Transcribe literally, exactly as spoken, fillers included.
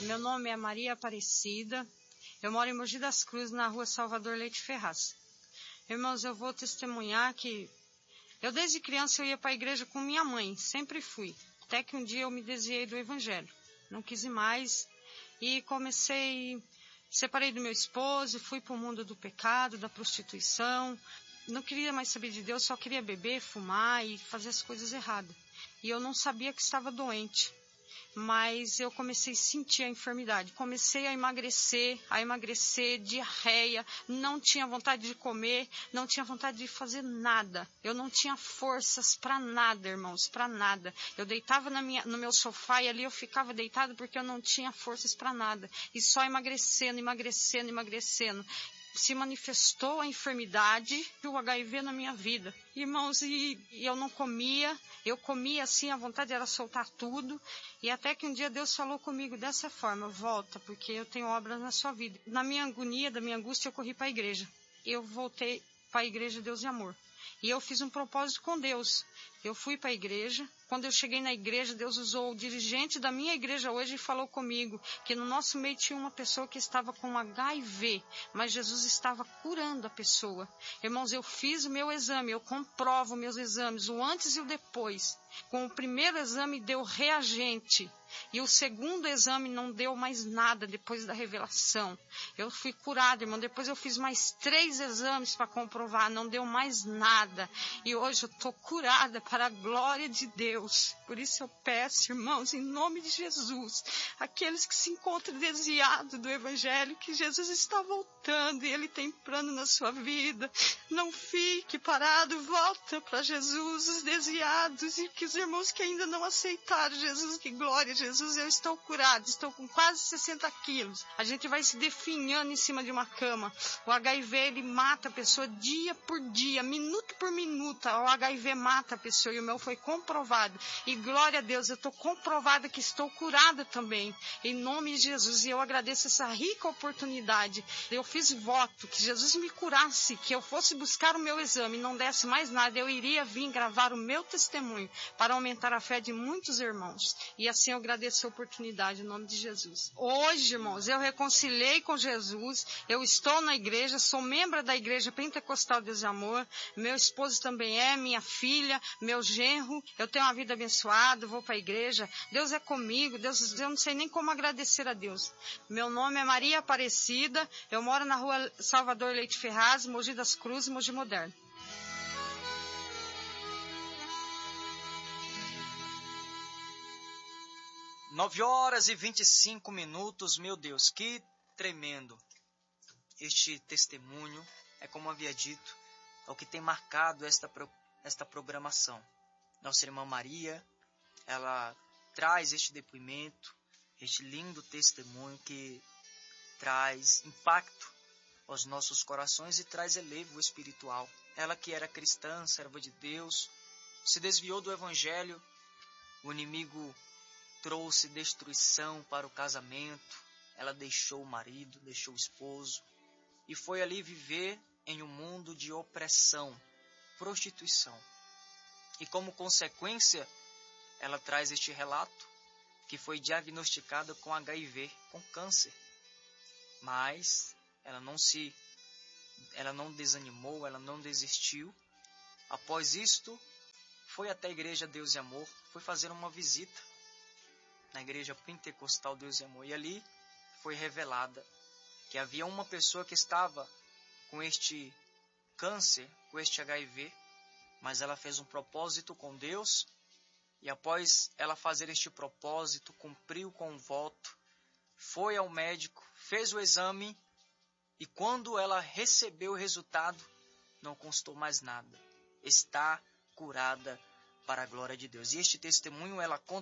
Meu nome é Maria Aparecida, eu moro em Mogi das Cruzes, na rua Salvador Leite Ferraz. Irmãos, eu vou testemunhar que eu desde criança eu ia para a igreja com minha mãe, sempre fui. Até que um dia eu me desviei do evangelho, não quis ir mais e comecei, separei do meu esposo, fui para o mundo do pecado, da prostituição. Não queria mais saber de Deus, só queria beber, fumar e fazer as coisas erradas. E eu não sabia que estava doente. Mas eu comecei a sentir a enfermidade, comecei a emagrecer, a emagrecer, diarreia, não tinha vontade de comer, não tinha vontade de fazer nada. Eu não tinha forças para nada, irmãos, para nada. Eu deitava na minha, no meu sofá e ali eu ficava deitada porque eu não tinha forças para nada. E só emagrecendo, emagrecendo, emagrecendo. Se manifestou a enfermidade e o H I V na minha vida. Irmãos, e, e eu não comia, eu comia assim, a vontade era soltar tudo. E até que um dia Deus falou comigo dessa forma: volta, porque eu tenho obras na sua vida. Na minha agonia, da minha angústia, eu corri para a igreja. Eu voltei para a igreja Deus e Amor. E eu fiz um propósito com Deus. Eu fui para a igreja. Quando eu cheguei na igreja, Deus usou o dirigente da minha igreja hoje e falou comigo que no nosso meio tinha uma pessoa que estava com H I V, mas Jesus estava curando a pessoa. Irmãos, eu fiz o meu exame, eu comprovo meus exames, o antes e o depois. Com o primeiro exame deu reagente. E o segundo exame não deu mais nada depois da revelação. Eu fui curada, irmão. Depois eu fiz mais três exames para comprovar. Não deu mais nada. E hoje eu estou curada para a glória de Deus. Por isso eu peço, irmãos, em nome de Jesus, aqueles que se encontram desviados do Evangelho, que Jesus está voltando e Ele tem plano na sua vida. Não fique parado, volta para Jesus, os desviados e que os irmãos que ainda não aceitaram Jesus, que glória, Jesus, eu estou curado, estou com quase sessenta quilos. A gente vai se definhando em cima de uma cama. O H I V, ele mata a pessoa dia por dia, minuto por minuto. O H I V mata a pessoa e o meu foi comprovado. E glória a Deus, eu estou comprovada que estou curada também, em nome de Jesus. E eu agradeço essa rica oportunidade. Eu fiz voto que Jesus me curasse, que eu fosse buscar o meu exame e não desse mais nada. Eu iria vir gravar o meu testemunho para aumentar a fé de muitos irmãos. E assim eu agradeço a oportunidade, em nome de Jesus. Hoje, irmãos, eu reconciliei com Jesus, eu estou na igreja, sou membro da igreja Pentecostal Deus e Amor, meu esposo também é, minha filha, meu genro, eu tenho uma vida abençoada, vou para a igreja, Deus é comigo, Deus, eu não sei nem como agradecer a Deus. Meu nome é Maria Aparecida, eu moro na rua Salvador Leite Ferraz, Mogi das Cruzes, Mogi Moderno. Nove horas e vinte e cinco minutos, meu Deus, que tremendo. Este testemunho é, como havia dito, é o que tem marcado esta, esta programação. Nossa irmã Maria, ela traz este depoimento, este lindo testemunho que traz impacto aos nossos corações e traz elevo espiritual. Ela que era cristã, serva de Deus, se desviou do evangelho, o inimigo trouxe destruição para o casamento, ela deixou o marido, deixou o esposo e foi ali viver em um mundo de opressão, prostituição. E como consequência, ela traz este relato que foi diagnosticada com H I V, com câncer. Mas ela não se, ela não desanimou, ela não desistiu. Após isto, foi até a igreja Deus e Amor, foi fazer uma visita na igreja Pentecostal Deus e Amor. E ali foi revelada que havia uma pessoa que estava com este câncer, com este H I V, mas ela fez um propósito com Deus e após ela fazer este propósito, cumpriu com o voto, foi ao médico, fez o exame e quando ela recebeu o resultado, não constou mais nada. Está curada para a glória de Deus. E este testemunho ela conta